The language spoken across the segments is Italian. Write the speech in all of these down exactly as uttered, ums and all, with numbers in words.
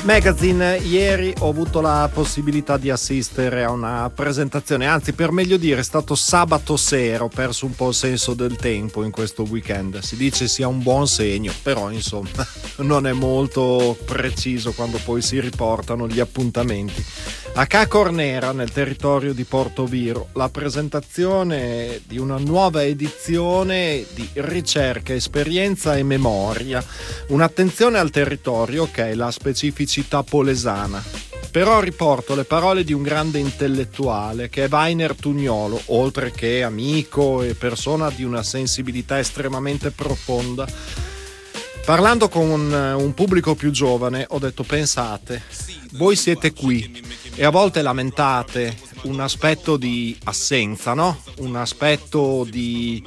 Magazine, ieri ho avuto la possibilità di assistere a una presentazione, anzi per meglio dire è stato sabato sera, ho perso un po' il senso del tempo in questo weekend, si dice sia un buon segno, però insomma non è molto preciso quando poi si riportano gli appuntamenti. A Ca' Cornera, nel territorio di Portoviro, la presentazione di una nuova edizione di ricerca, esperienza e memoria, un'attenzione al territorio che è la specificità polesana. Però riporto le parole di un grande intellettuale che è Vainer Tugnolo, oltre che amico e persona di una sensibilità estremamente profonda. Parlando con un, un pubblico più giovane ho detto: pensate, voi siete qui e a volte lamentate un aspetto di assenza, no? Un aspetto di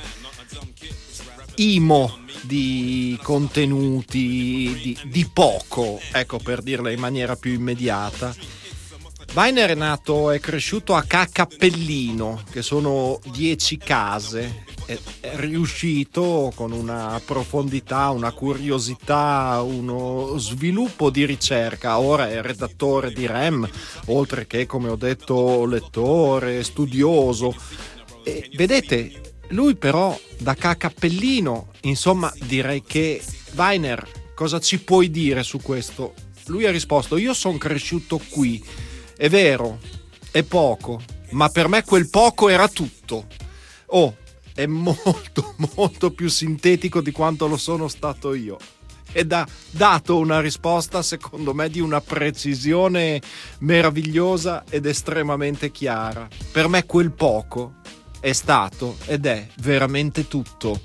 imo, di contenuti, di, di poco, ecco, per dirla in maniera più immediata. Vainer è nato e cresciuto a Ca' Cappellino, che sono dieci case. È riuscito con una profondità, una curiosità, uno sviluppo di ricerca. Ora è redattore di R E M, oltre che, come ho detto, lettore, studioso. E vedete, lui però da Ca' Cappellino, insomma, direi che Vainer, cosa ci puoi dire su questo? Lui ha risposto: io sono cresciuto qui, è vero, è poco, ma per me quel poco era tutto. Oh, è molto molto più sintetico di quanto lo sono stato io ed ha dato una risposta secondo me di una precisione meravigliosa ed estremamente chiara. Per me quel poco è stato ed è veramente tutto.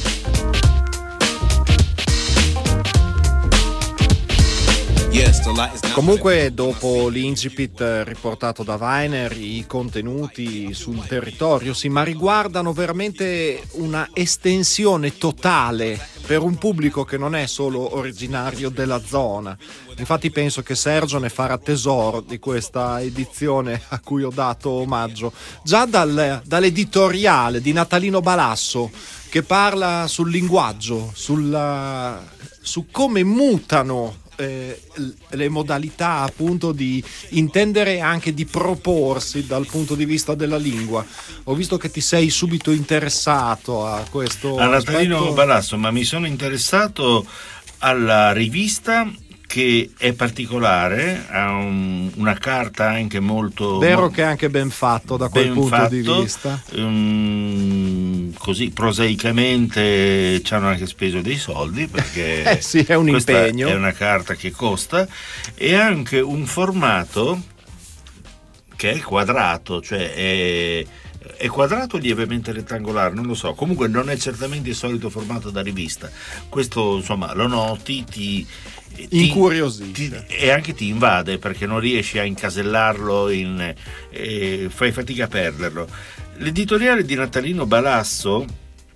Comunque, dopo l'incipit riportato da Vainer, i contenuti sul territorio sì, ma riguardano veramente una estensione totale per un pubblico che non è solo originario della zona. Infatti penso che Sergio ne farà tesoro di questa edizione a cui ho dato omaggio, già dal, dall'editoriale di Natalino Balasso, che parla sul linguaggio, sulla, su come mutano Eh, le modalità appunto di intendere e anche di proporsi dal punto di vista della lingua. Ho visto che ti sei subito interessato a questo a Natalino aspetto. Balasso, ma mi sono interessato alla rivista, che è particolare, ha un, una carta anche molto vero mo- che è anche ben fatto da quel punto fatto, di vista, um, così prosaicamente ci hanno anche speso dei soldi, perché eh sì, è un impegno, è una carta che costa, e anche un formato che è quadrato, cioè è è quadrato o lievemente rettangolare, non lo so, comunque non è certamente il solito formato da rivista. Questo insomma lo noti, ti incuriosisce e anche ti invade, perché non riesci a incasellarlo in, eh, fai fatica a perderlo. L'editoriale di Natalino Balasso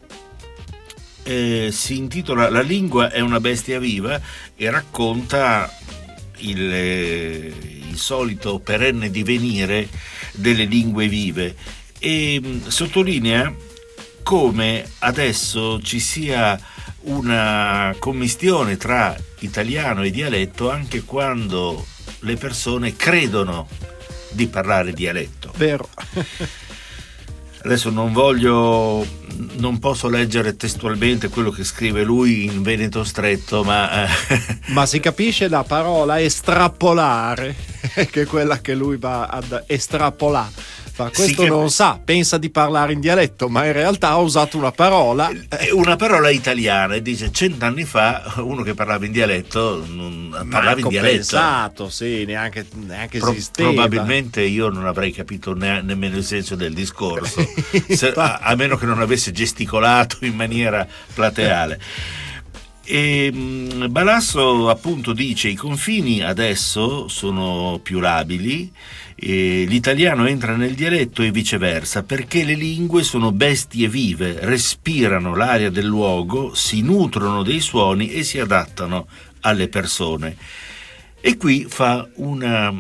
eh, si intitola La lingua è una bestia viva e racconta il, eh, il solito perenne divenire delle lingue vive, e mh, sottolinea come adesso ci sia una commistione tra italiano e dialetto anche quando le persone credono di parlare dialetto. Vero. Adesso non voglio, non posso leggere testualmente quello che scrive lui in Veneto Stretto, ma ma si capisce la parola estrapolare, che è quella che lui va ad estrapolare. Questo sì, non sa, pensa di parlare in dialetto, ma in realtà ha usato una parola, una parola italiana, e dice: cent'anni fa uno che parlava in dialetto non parlava in dialetto. Pensato, sì, neanche, neanche Pro- esisteva. Probabilmente io non avrei capito ne- nemmeno il senso del discorso, se, a, a meno che non avesse gesticolato in maniera plateale. E mh, Balasso appunto dice: i confini adesso sono più labili, e l'italiano entra nel dialetto e viceversa, perché le lingue sono bestie vive, respirano l'aria del luogo, si nutrono dei suoni e si adattano alle persone. E qui fa una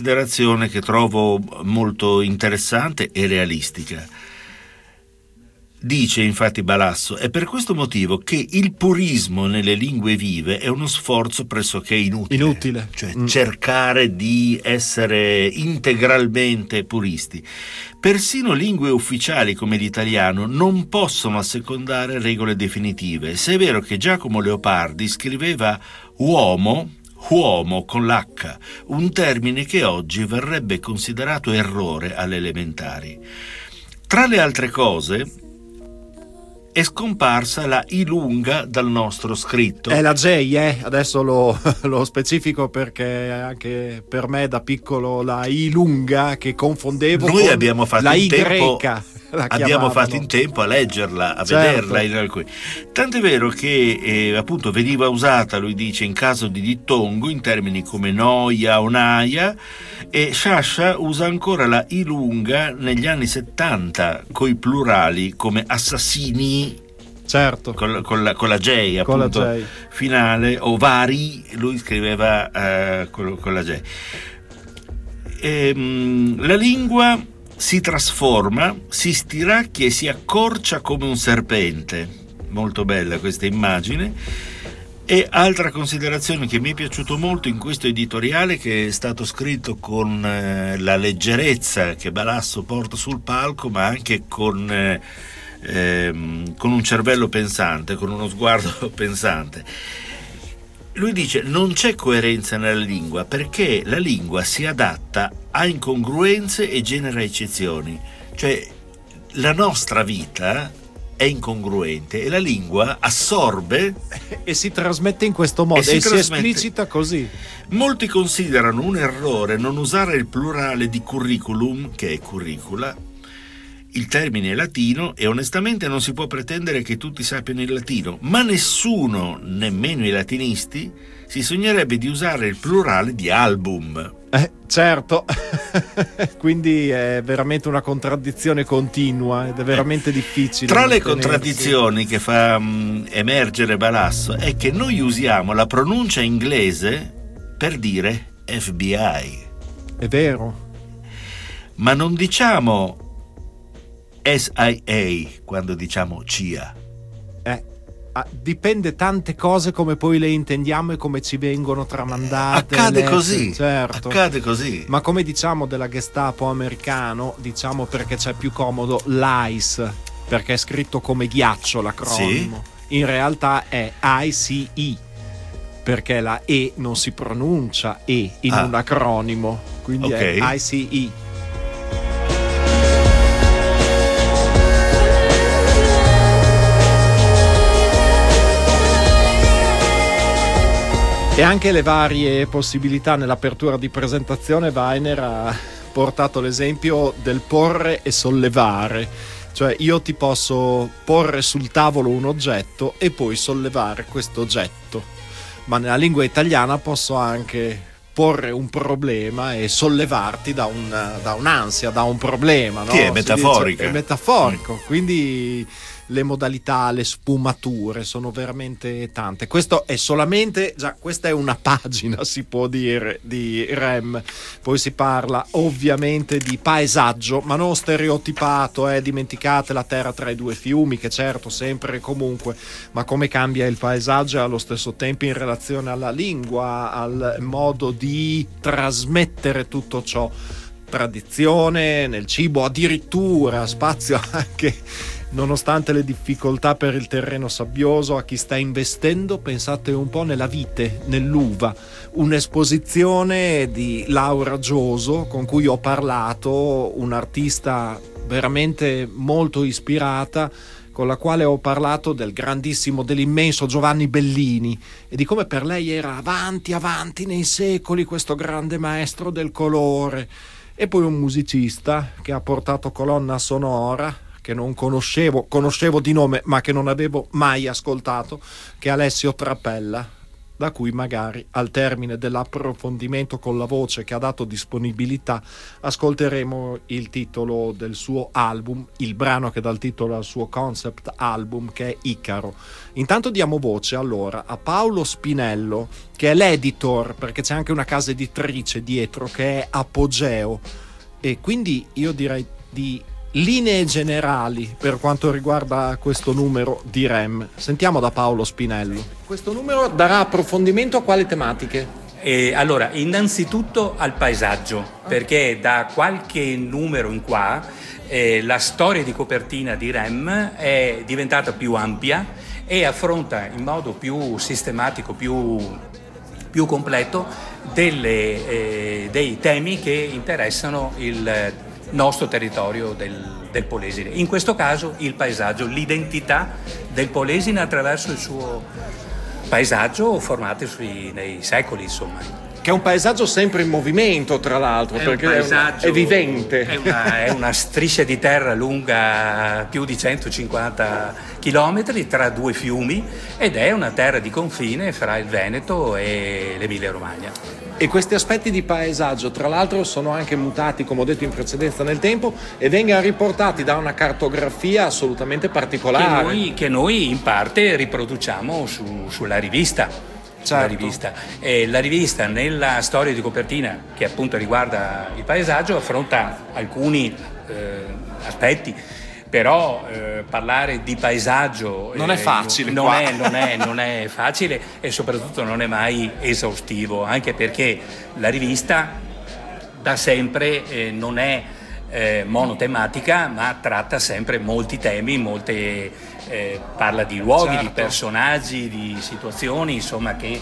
considerazione che trovo molto interessante e realistica. Dice infatti Balasso: è per questo motivo che il purismo nelle lingue vive è uno sforzo pressoché inutile. Inutile. Cioè mm. cercare di essere integralmente puristi. Persino lingue ufficiali come l'italiano non possono assecondare regole definitive. Se è vero che Giacomo Leopardi scriveva uomo, uomo con l'H, un termine che oggi verrebbe considerato errore alle elementari. Tra le altre cose, è scomparsa la I lunga dal nostro scritto. È la J, eh? Adesso lo, lo specifico perché anche per me da piccolo la I lunga che confondevo Noi con abbiamo fatto la in Y. tempo, la abbiamo fatto in tempo a leggerla, a certo. vederla in alcuni. Tant'è vero che eh, appunto veniva usata, lui dice, in caso di dittongo in termini come noia o naia, e Sciascia usa ancora la I lunga negli anni settanta coi plurali come assassini, certo, con, con, la, con la J appunto, con la J. finale, o vari, lui scriveva uh, con, con la J. E, um, la lingua si trasforma, si stiracchia e si accorcia come un serpente. Molto bella questa immagine. E altra considerazione che mi è piaciuto molto in questo editoriale, che è stato scritto con eh, la leggerezza che Balasso porta sul palco, ma anche con, eh, ehm, con un cervello pensante, con uno sguardo pensante. Lui dice: non c'è coerenza nella lingua perché la lingua si adatta a incongruenze e genera eccezioni. Cioè la nostra vita è incongruente e la lingua assorbe e si trasmette in questo modo, e si, e si esplicita così. Molti considerano un errore non usare il plurale di curriculum, che è curricula. Il termine è latino e onestamente non si può pretendere che tutti sappiano il latino, ma nessuno, nemmeno i latinisti, si sognerebbe di usare il plurale di album. Eh, certo, quindi è veramente una contraddizione continua ed è veramente eh. difficile. Tra le contraddizioni che fa um, emergere Balasso è che noi usiamo la pronuncia inglese per dire F B I. È vero. Ma non diciamo S I A quando diciamo C I A. Eh. Dipende tante cose come poi le intendiamo e come ci vengono tramandate. Accade così, certo. Accade così. Ma come diciamo della Gestapo americano, diciamo perché c'è più comodo l'Ice, perché è scritto come ghiaccio l'acronimo. Sì. In realtà è I C E, perché la E non si pronuncia E in ah. un acronimo, quindi okay. È I C E. E anche le varie possibilità nell'apertura di presentazione, Weiner ha portato l'esempio del porre e sollevare. Cioè io ti posso porre sul tavolo un oggetto e poi sollevare questo oggetto. Ma nella lingua italiana posso anche porre un problema e sollevarti da, un, da un'ansia, da un problema. No? Che è metaforica. Dice, è metaforico, mm. quindi le modalità, le sfumature sono veramente tante. Questo è solamente, già questa è una pagina, si può dire, di Rem. Poi si parla ovviamente di paesaggio, ma non stereotipato, eh, dimenticate la terra tra i due fiumi, che certo sempre e comunque, ma come cambia il paesaggio allo stesso tempo in relazione alla lingua, al modo di trasmettere tutto ciò. Tradizione nel cibo, addirittura spazio anche, nonostante le difficoltà per il terreno sabbioso, a chi sta investendo, pensate un po' nella vite, nell'uva. Un'esposizione di Laura Gioso con cui ho parlato, un'artista veramente molto ispirata, con la quale ho parlato del grandissimo, dell'immenso Giovanni Bellini e di come per lei era avanti, avanti nei secoli questo grande maestro del colore. E poi un musicista che ha portato colonna sonora, che non conoscevo, conoscevo di nome ma che non avevo mai ascoltato, che è Alessio Trappella, da cui magari al termine dell'approfondimento con la voce che ha dato disponibilità ascolteremo il titolo del suo album, il brano che dà il titolo al suo concept album, che è Icaro. Intanto diamo voce allora a Paolo Spinello, che è l'editor, perché c'è anche una casa editrice dietro che è Apogeo, e quindi io direi di linee generali per quanto riguarda questo numero di R E M. Sentiamo da Paolo Spinello. Questo numero darà approfondimento a quali tematiche? E allora, innanzitutto al paesaggio, perché da qualche numero in qua eh, la storia di copertina di R E M è diventata più ampia e affronta in modo più sistematico, più, più completo delle, eh, dei temi che interessano il nostro territorio del, del Polesine. In questo caso il paesaggio, l'identità del Polesine attraverso il suo paesaggio formatosi nei secoli, insomma. Che è un paesaggio sempre in movimento, tra l'altro, È perché un paesaggio, è vivente. È una, è una striscia di terra lunga più di centocinquanta chilometri tra due fiumi ed è una terra di confine fra il Veneto e l'Emilia Romagna. E questi aspetti di paesaggio, tra l'altro, sono anche mutati, come ho detto in precedenza, nel tempo e vengono riportati da una cartografia assolutamente particolare. Che noi, che noi in parte riproduciamo su, sulla rivista. Certo. La rivista. E la rivista, nella storia di copertina che appunto riguarda il paesaggio, affronta alcuni eh, aspetti. Però eh, parlare di paesaggio non eh, è facile, non qua. è, non, è, non è facile e soprattutto non è mai esaustivo, anche perché la rivista da sempre eh, non è eh, monotematica, ma tratta sempre molti temi, molte, eh, parla di luoghi, certo. di personaggi, di situazioni, insomma, che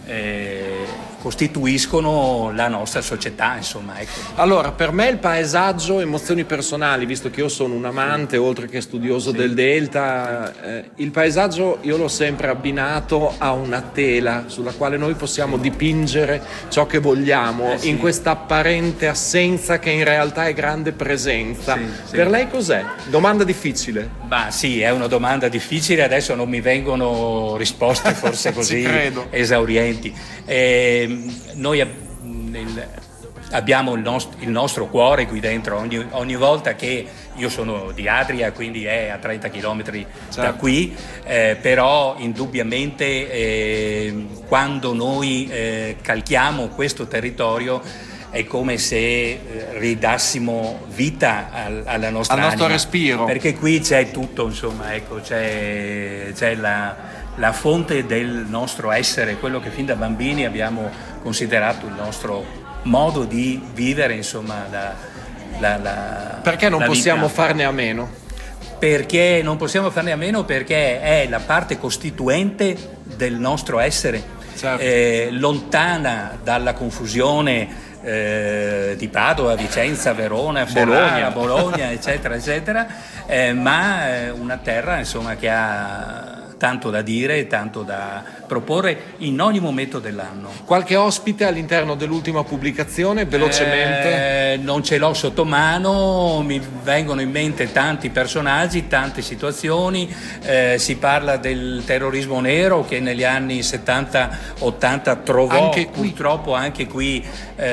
eh, costituiscono la nostra società, insomma, ecco. Allora, per me il paesaggio, emozioni personali, visto che io sono un amante oltre che studioso sì. del Delta, eh, il paesaggio io l'ho sempre abbinato a una tela sulla quale noi possiamo dipingere ciò che vogliamo, eh sì. in questa apparente assenza che in realtà è grande presenza. Sì, sì. Per lei cos'è? Domanda difficile. Bah sì, è una domanda difficile, adesso non mi vengono risposte forse così esaurienti. Eh, noi ab- il, abbiamo il, nost- il nostro cuore qui dentro, ogni, ogni volta che io sono di Adria, quindi è a trenta chilometri certo. da qui, eh, però indubbiamente eh, quando noi eh, calchiamo questo territorio è come se eh, ridassimo vita al, alla nostra al nostro anima, respiro, perché qui c'è tutto, insomma, ecco, c'è, c'è la, la fonte del nostro essere, quello che fin da bambini abbiamo considerato il nostro modo di vivere, insomma, la, la, la perché non la possiamo vita. farne a meno? Perché non possiamo farne a meno perché è la parte costituente del nostro essere, certo. eh, lontana dalla confusione Eh, di Padova, Vicenza, Verona, Ferrara, Bologna, Bologna eccetera eccetera, eh, ma eh, una terra, insomma, che ha tanto da dire e tanto da proporre in ogni momento dell'anno. Qualche ospite all'interno dell'ultima pubblicazione, velocemente? Eh, non ce l'ho sotto mano, mi vengono in mente tanti personaggi, tante situazioni, eh, si parla del terrorismo nero che negli anni settanta ottanta trovò anche purtroppo anche qui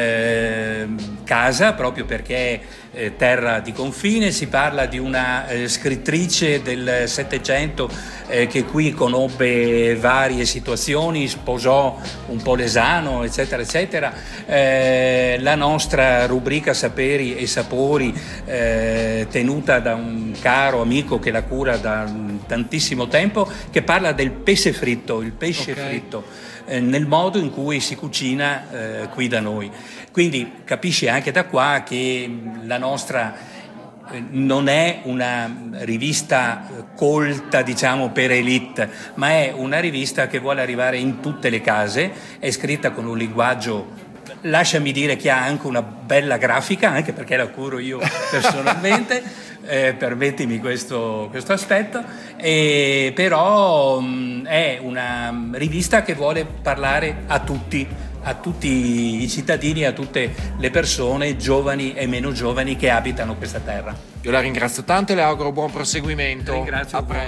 eh, casa, proprio perché eh, terra di confine. Si parla di una eh, scrittrice del Settecento eh, che qui conobbe varie situazioni, sposò un polesano, eccetera eccetera. Eh, la nostra rubrica Saperi e Sapori, eh, tenuta da un caro amico che la cura da tantissimo tempo, che parla del pesce fritto, il pesce okay. fritto eh, nel modo in cui si cucina eh, qui da noi. Quindi capisci anche da qua che la nostra non è una rivista colta, diciamo, per elite, ma è una rivista che vuole arrivare in tutte le case, è scritta con un linguaggio, lasciami dire, che ha anche una bella grafica, anche perché la curo io personalmente, eh, permettimi questo, questo aspetto, e però mh, è una rivista che vuole parlare a tutti, a tutti i cittadini, a tutte le persone, giovani e meno giovani, che abitano questa terra. Io la ringrazio tanto e le auguro buon proseguimento. Ringrazio a voi.